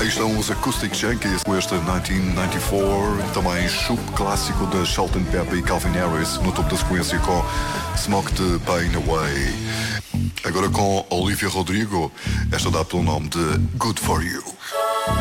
Aí estão os Acoustic Junkies com este 1994, também Chup clássico de Shelton Pepe e Calvin Harris no topo da sequência com Smoke the Pain Away. Agora com Olivia Rodrigo, esta dá pelo nome de Good For You.